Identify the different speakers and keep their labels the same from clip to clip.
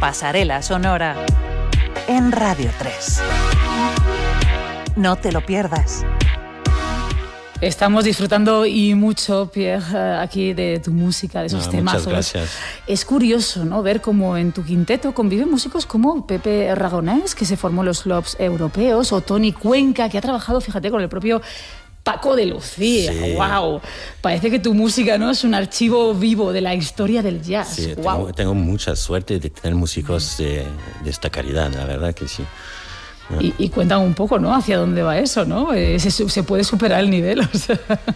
Speaker 1: Pasarela Sonora en Radio 3. No te lo pierdas.
Speaker 2: Estamos disfrutando y mucho, Pierre, aquí de tu música, de esos temazos.
Speaker 3: Muchas gracias.
Speaker 2: Es curioso, ¿no?, ver cómo en tu quinteto conviven músicos como Pepe Ragonés, que se formó en los clubs europeos, o Toni Cuenca, que ha trabajado, fíjate, con el propio Paco de Lucía.
Speaker 3: Sí.
Speaker 2: ¡Wow! Parece que tu música, ¿no?, es un archivo vivo de la historia del jazz.
Speaker 3: Sí,
Speaker 2: ¡Wow!
Speaker 3: tengo mucha suerte de tener músicos de esta calidad, la verdad que sí.
Speaker 2: Y cuéntame un poco, ¿no?, hacia dónde va eso, ¿no? ¿Se puede superar el nivel? O sea.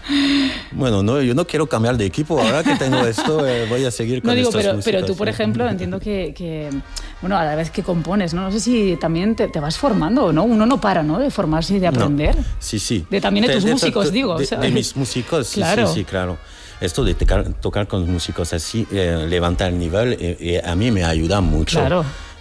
Speaker 3: Bueno, no, yo no quiero cambiar de equipo. Ahora que tengo esto, voy a seguir con estos músicos.
Speaker 2: Pero tú, por ejemplo, entiendo que, bueno, a la vez que compones, ¿no? No sé si también te vas formando, ¿no? Uno no para, ¿no?, de formarse y de aprender.
Speaker 3: No. Sí.
Speaker 2: También de tus músicos, digo.
Speaker 3: De mis músicos,
Speaker 2: claro.
Speaker 3: Sí, claro. Esto de tocar con músicos así, levanta el nivel, a mí me ayuda mucho.
Speaker 2: Claro.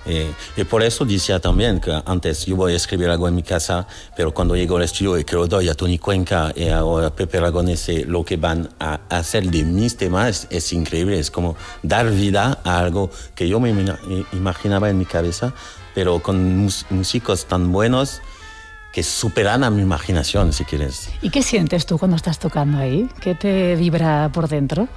Speaker 3: Y por eso decía también que antes yo voy a escribir algo en mi casa, pero cuando llego al estudio y que lo doy a Toni Cuenca y a Pepe Ragonés, lo que van a hacer de mis temas es increíble. Es como dar vida a algo que yo me imaginaba en mi cabeza, pero con músicos tan buenos que superan a mi imaginación, si quieres.
Speaker 2: ¿Y qué sientes tú cuando estás tocando ahí? ¿Qué te vibra por dentro?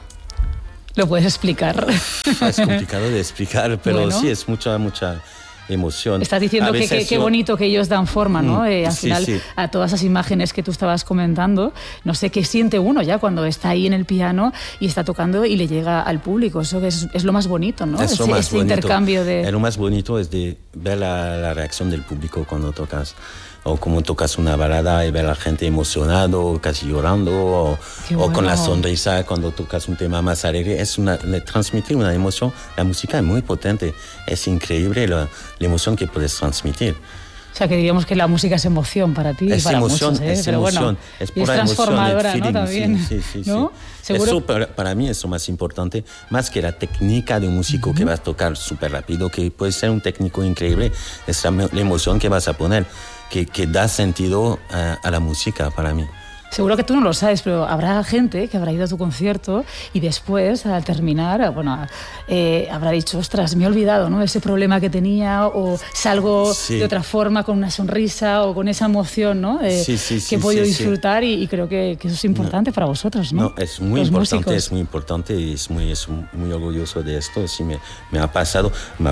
Speaker 2: ¿Lo puedes explicar?
Speaker 3: Es complicado de explicar, pero bueno, sí, es mucha emoción.
Speaker 2: Estás diciendo que qué bonito que ellos dan forma, ¿no? Al final, a todas esas imágenes que tú estabas comentando. No sé qué siente uno ya cuando está ahí en el piano y está tocando y le llega al público. Eso es lo más bonito, ¿no?
Speaker 3: Es lo más bonito.
Speaker 2: Intercambio de...
Speaker 3: Lo más bonito es de ver la reacción del público cuando tocas. O como tocas una balada y ver a la gente emocionado, casi llorando, o con la sonrisa cuando tocas un tema más alegre. Le transmitir una emoción. La música es muy potente, es increíble la emoción que puedes transmitir.
Speaker 2: O sea, que diríamos que la música es emoción para ti y para
Speaker 3: emoción,
Speaker 2: muchos,
Speaker 3: es
Speaker 2: pero
Speaker 3: emoción,
Speaker 2: bueno,
Speaker 3: es pura
Speaker 2: es transformadora,
Speaker 3: emoción,
Speaker 2: ¿no? También,
Speaker 3: sí.
Speaker 2: ¿no? ¿Seguro?
Speaker 3: Eso para mí es lo más importante, más que la técnica de un músico que va a tocar súper rápido, que puede ser un técnico increíble, es la emoción que vas a poner, que da sentido a la música para mí.
Speaker 2: Seguro que tú no lo sabes, pero habrá gente que habrá ido a tu concierto y después, al terminar, bueno, habrá dicho, ostras, me he olvidado, ¿no?, ese problema que tenía, o salgo de otra forma con una sonrisa o con esa emoción, ¿no?, que he podido disfrutar. Y creo que eso es importante para vosotros, ¿no?
Speaker 3: No, es muy importante y es muy orgulloso de esto. Sí, me ha pasado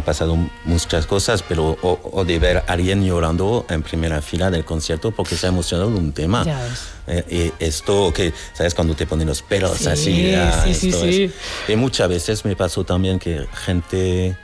Speaker 3: muchas cosas, pero o de ver a alguien llorando en primera fila del concierto porque se ha emocionado de un tema.
Speaker 2: Ya ves.
Speaker 3: Y esto que, ¿sabes? Cuando te ponen los pelos así.
Speaker 2: Sí.
Speaker 3: Y muchas veces me pasó también que gente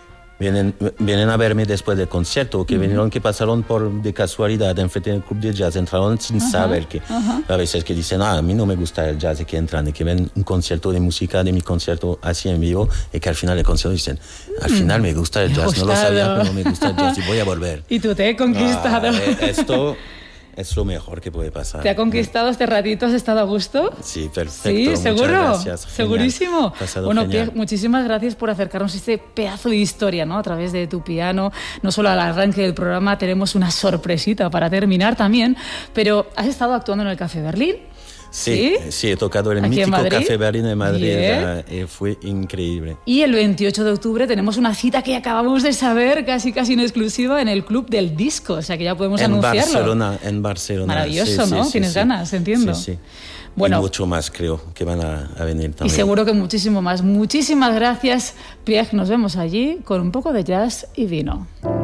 Speaker 3: vienen a verme después del concierto, que vinieron, que pasaron de casualidad enfrente del club de jazz, entraron sin saber que a veces que dicen, a mí no me gusta el jazz, y que entran y que ven un concierto de música de mi concierto así en vivo, y que al final del concierto dicen, al final me gusta el jazz, no lo sabía, pero me gusta el jazz y voy a volver.
Speaker 2: Y tú te he conquistado.
Speaker 3: Esto es lo mejor que puede pasar.
Speaker 2: ¿Te ha conquistado este ratito? ¿Has estado a gusto?
Speaker 3: Sí, perfecto.
Speaker 2: Sí, seguro.
Speaker 3: Muchas gracias.
Speaker 2: Segurísimo. Bueno,
Speaker 3: Pierre,
Speaker 2: muchísimas gracias por acercarnos a este pedazo de historia, ¿no?, a través de tu piano. No solo al arranque del programa, tenemos una sorpresita para terminar también, pero has estado actuando en el Café Berlín.
Speaker 3: Sí, he tocado el mítico Café Berlín de Madrid. Fue increíble.
Speaker 2: Y el 28 de octubre tenemos una cita que acabamos de saber, casi en exclusiva, en el Club del Disco. O sea que ya podemos anunciarlo.
Speaker 3: En Barcelona.
Speaker 2: Maravilloso, ¿no? Tienes ganas, entiendo.
Speaker 3: Sí.
Speaker 2: Bueno,
Speaker 3: y mucho más creo que van a venir también.
Speaker 2: Y seguro que muchísimo más. Muchísimas gracias, Pierre. Nos vemos allí con un poco de jazz y vino.